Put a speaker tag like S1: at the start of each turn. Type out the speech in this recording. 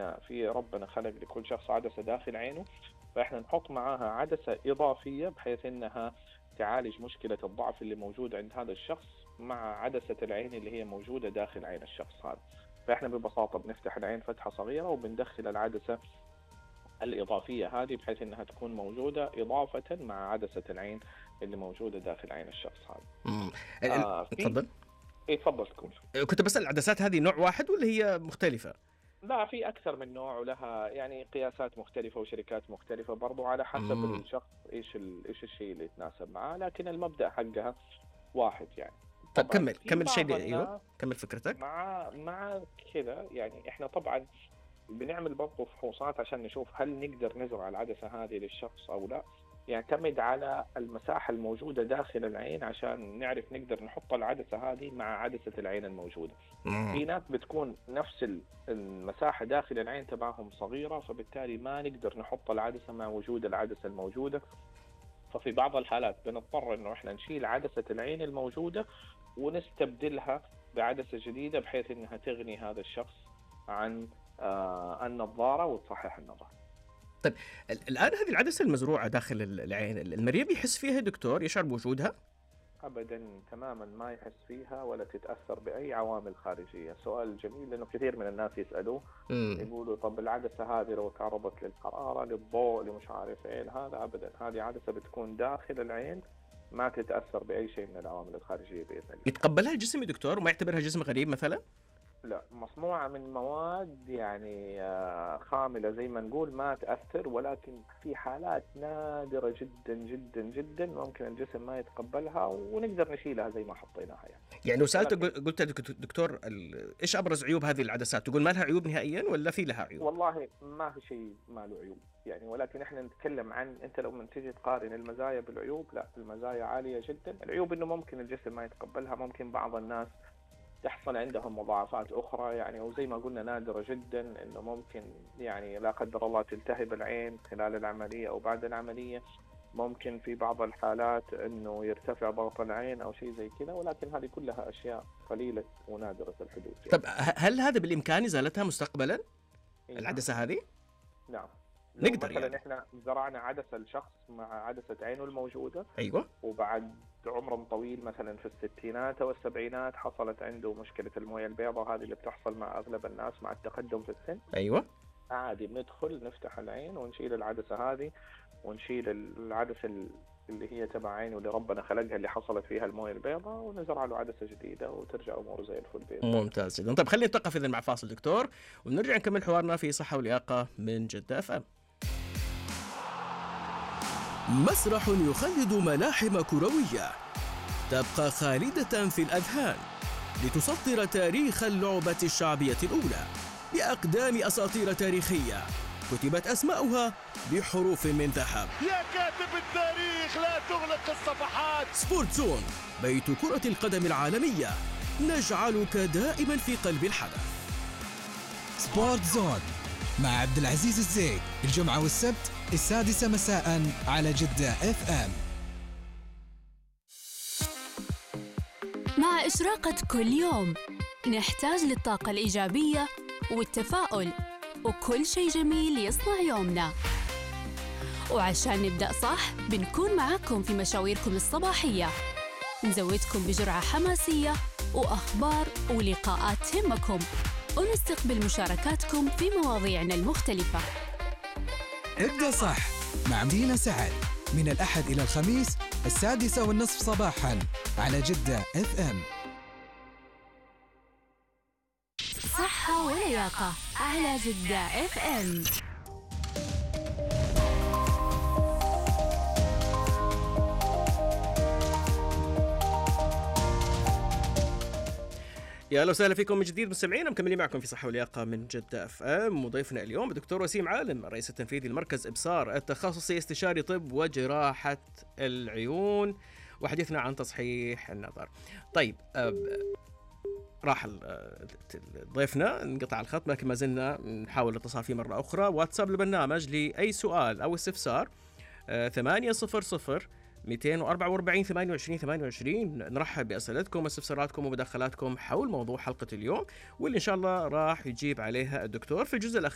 S1: احنا في ربنا خلق لكل شخص عدسة داخل عينه، فاحنا نحط معاها عدسة إضافية بحيث انها تعالج مشكلة الضعف اللي موجود عند هذا الشخص مع عدسة العين اللي هي موجودة داخل عين الشخص هذا. فاحنا ببساطة بنفتح العين فتحة صغيرة وبندخل العدسة الإضافية هذه بحيث انها تكون موجودة إضافة مع عدسة العين اللي موجودة داخل عين الشخص هذا.
S2: تفضل.
S1: ايه تفضل. تكون
S2: كنت بسأل العدسات هذه نوع واحد ولا هي مختلفة؟
S1: لا، في أكثر من نوع ولها يعني قياسات مختلفة وشركات مختلفة برضو على حسب الشخص إيش الشيء اللي يتناسب معه، لكن المبدأ حقها واحد يعني.
S2: طيب كمل شيء. أيوة كمل فكرتك.
S1: مع كذا يعني إحنا طبعا بنعمل برضو فحوصات عشان نشوف هل نقدر نزرع العدسة هذه للشخص أو لا. يعتمد على المساحة الموجودة داخل العين عشان نعرف نقدر نحط العدسة هذه مع عدسة العين الموجودة. في ناس بتكون نفس المساحة داخل العين تبعهم صغيرة، فبالتالي ما نقدر نحط العدسة مع وجود العدسة الموجودة. ففي بعض الحالات بنضطر إنه إحنا نشيل عدسة العين الموجودة ونستبدلها بعدسة جديدة بحيث إنها تغني هذا الشخص عن النظارة وتصحح النظر.
S2: طيب الآن هذه العدسة المزروعة داخل العين، المريض يحس فيها دكتور، يشعر بوجودها؟
S1: أبدا تماما ما يحس فيها ولا تتأثر بأي عوامل خارجية. سؤال جميل لأنه كثير من الناس يسألوه يقولوا طب العدسة هذه لو تعرضت للحرارة للضوء لمش عارف ايه هذا، أبدا هذه عدسة بتكون داخل العين ما تتأثر بأي شيء من العوامل الخارجية بإذن الله.
S2: يتقبلها الجسم يا دكتور وما يعتبرها جسم غريب مثلا؟
S1: لا، مصنوعة من مواد يعني خاملة زي ما نقول ما تأثر، ولكن في حالات نادرة جدا جدا جدا ممكن الجسم ما يتقبلها ونقدر نشيلها زي ما حطيناها
S2: يعني لو سألت قلت دكتور إيش أبرز عيوب هذه العدسات، تقول ما لها عيوب نهائيا ولا في لها عيوب؟
S1: والله ما في شيء ما له عيوب يعني، ولكن احنا نتكلم عن انت لو من تيجي تقارن المزايا بالعيوب، لا المزايا عالية جدا. العيوب انه ممكن الجسم ما يتقبلها، ممكن بعض الناس تحصل عندهم مضاعفات أخرى يعني، وزي ما قلنا نادرة جدا إنه ممكن يعني لا قدر الله تلتهب العين خلال العملية أو بعد العملية. ممكن في بعض الحالات إنه يرتفع ضغط العين أو شيء زي كذا، ولكن هذه كلها أشياء قليلة ونادرة الحدوث يعني.
S2: طب هل هذا بالإمكان إزالتها مستقبلا العدسة هذه؟
S1: نعم
S2: نقدر
S1: مثلا
S2: يعني.
S1: احنا زرعنا عدسة لشخص مع عدسة عينه الموجودة،
S2: أيوة،
S1: وبعد عمر طويل مثلا في الستينات أو السبعينات حصلت عنده مشكلة الموية البيضاء هذه اللي بتحصل مع أغلب الناس مع التقدم في السن.
S2: أيوة
S1: عادي بندخل نفتح العين ونشيل العدسة هذه ونشيل العدسة اللي هي تبع عينه اللي ربنا خلقها اللي حصلت فيها الموية البيضاء ونزرع له عدسة جديدة وترجع أموره زي الفل بإذن الله.
S2: ممتاز جدا. طيب خلينا نتوقف إذن مع فاصل دكتور ونرجع نكمل حوارنا في صحة ولياقة من جدة FM.
S3: مسرح يخلد ملاحم كروية تبقى خالدة في الأذهان لتسطر تاريخ اللعبة الشعبية الأولى بأقدام أساطير تاريخية كتبت أسماؤها بحروف من ذهب.
S4: يا كاتب التاريخ لا تغلق الصفحات.
S3: سبورت زون، بيت كرة القدم العالمية، نجعلك دائما في قلب الحدث.
S5: سبورت زون مع عبد العزيز الزيد الجمعة والسبت 6 مساء على جدة FM.
S6: مع إشراقة كل يوم نحتاج للطاقة الإيجابية والتفاؤل وكل شيء جميل يصنع يومنا، وعشان نبدأ صح بنكون معاكم في مشاويركم الصباحية، نزودكم بجرعة حماسية وأخبار ولقاءات تهمكم، ونستقبل مشاركاتكم في مواضيعنا المختلفة.
S5: ابدأ صح مع دينا سعد من الأحد إلى الخميس 6:30 صباحا على جدة FM.
S6: صحة ولياقة على جدة FM.
S2: يا اهلا وسهلا فيكم من جديد مستمعينا، مكملين معكم في صحة ولياقة من جدة FM. وضيفنا اليوم الدكتور وسيم عالم، الرئيس التنفيذي لمركز إبصار التخصصي استشاري طب وجراحة العيون، وحديثنا عن تصحيح النظر. طيب راح ضيفنا انقطع الخط، لكن ما زلنا نحاول الاتصال فيه مرة أخرى. واتساب البرنامج لأي سؤال أو استفسار 800 244 28 28. نرحب بأسئلتكم واستفساراتكم ومداخلاتكم حول موضوع حلقة اليوم، واللي إن شاء الله راح يجيب عليها الدكتور في الجزء الأخير